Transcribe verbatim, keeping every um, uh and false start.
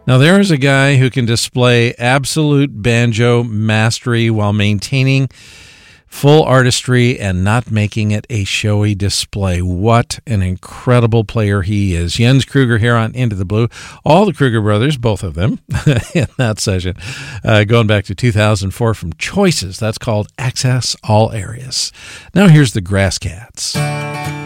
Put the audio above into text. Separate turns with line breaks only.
Now, there is a guy who can display absolute banjo mastery while maintaining full artistry and not making it a showy display. What an incredible player he is. Jens Kruger here on Into the Blue. All the Kruger brothers, both of them, in that session, uh, going back to two thousand four from Choices. That's called Access All Areas. Now here's the Grass Cats.